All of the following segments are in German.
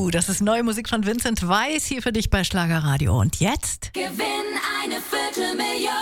Das ist neue Musik von Vincent Weiss hier für dich bei Schlagerradio. Und jetzt? Gewinn eine Viertelmillion.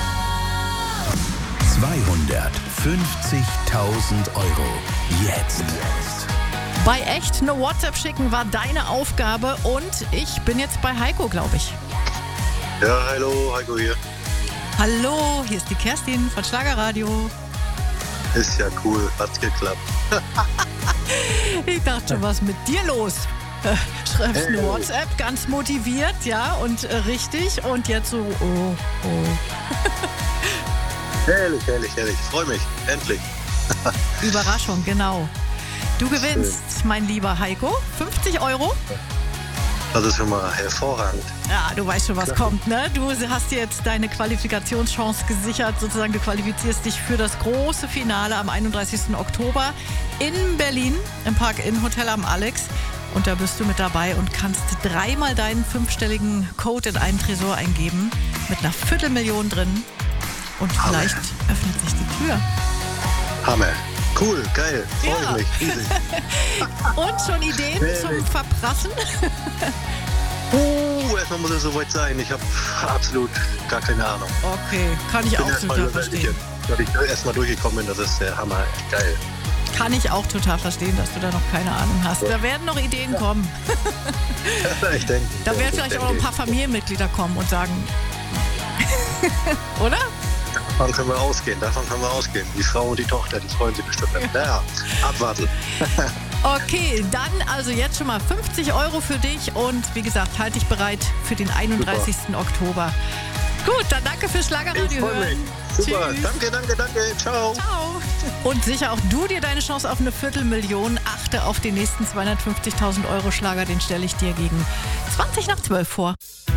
250.000 Euro. Jetzt. Bei echt eine WhatsApp schicken war deine Aufgabe und ich bin jetzt bei Heiko, glaube ich. Ja, hallo, Heiko hier. Hallo, hier ist die Kerstin von Schlagerradio. Ist ja cool, hat's geklappt. Ich dachte schon, was ist mit dir los? Schreibst eine WhatsApp, ganz motiviert, ja, und richtig. Und jetzt so, oh. Herrlich. Freu mich, endlich. Überraschung, genau. Du gewinnst, mein lieber Heiko, 50 Euro. Das ist schon mal hervorragend. Ja, du weißt schon, was kommt, ne? Du hast dir jetzt deine Qualifikationschance gesichert, sozusagen. Du qualifizierst dich für das große Finale am 31. Oktober in Berlin im Park-In Hotel am Alex. Und da bist du mit dabei und kannst dreimal deinen 5-stelligen Code in einen Tresor eingeben mit einer Viertelmillion drin. Und vielleicht öffnet sich die Tür. Hammer. Cool, geil, freue ich mich, riesig. Und schon Ideen zum Verprassen? Erstmal muss es soweit sein. Ich habe absolut gar keine Ahnung. Okay, kann ich auch total verstehen. Dass ich erstmal durchgekommen bin, das ist der Hammer, geil. Kann ich auch total verstehen, dass du da noch keine Ahnung hast. Da werden noch Ideen kommen. Ich denke. Da werden vielleicht auch noch ein paar Familienmitglieder kommen und sagen, oder? Davon können wir ausgehen. Die Frau und die Tochter, die freuen sich bestimmt. Naja, abwarten. Okay, dann also jetzt schon mal 50 Euro für dich und wie gesagt, halt dich bereit für den 31. Oktober. Gut, dann danke fürs Schlagerradio hören. Super, Tschüss. danke, ciao. Ciao. Und sicher auch du dir deine Chance auf eine Viertelmillion. Achte auf den nächsten 250.000 Euro Schlager, den stelle ich dir gegen 20 nach 12 vor.